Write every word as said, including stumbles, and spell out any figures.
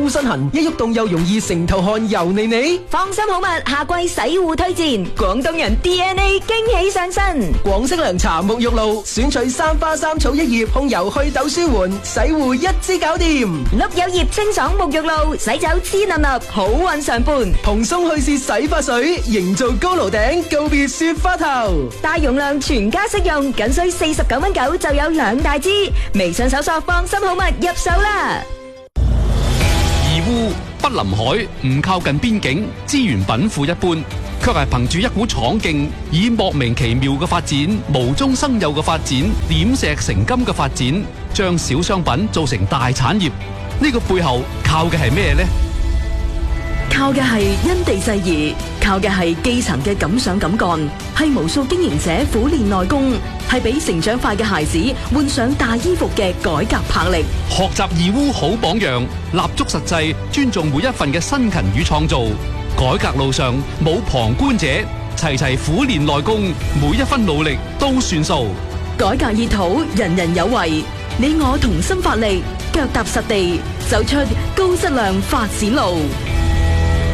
周身痕，一喐動又容易成頭汗油膩膩。 放心好物，夏季洗護推薦，廣東人 D N A 驚喜上身。 廣式涼茶沐浴露，選取三花三草一葉，控油去痘舒緩，洗護一支搞掂。 碌柚葉清爽沐浴露，洗走黐粒粒，好運常伴。 蓬鬆去屑洗髮水，營造高樓頂，告別雪花頭。 大容量全家適用，僅需四十九蚊九就有兩大支。微信搜索放心好物入手啦。 義烏不臨海，唔靠近邊境，資源稟賦一般，卻係憑住一股闖勁，以莫名其妙嘅發展、無中生有嘅發展、點石成金嘅發展，將小商品做成大產業。呢個背後靠嘅係咩呢？ 靠嘅係因地制宜，靠嘅係基層嘅敢想敢幹，係無數經營者苦練內功，係俾成長快嘅孩子換上大衣服嘅改革魄力。 學習義烏好榜樣，立足實際，尊重每一份嘅辛勤與創造。改革路上冇旁觀者，齊齊苦練內功，每一分努力都算數。 改革熱土，人人有為，你我同心發力，腳踏實地，走出高質量發展路。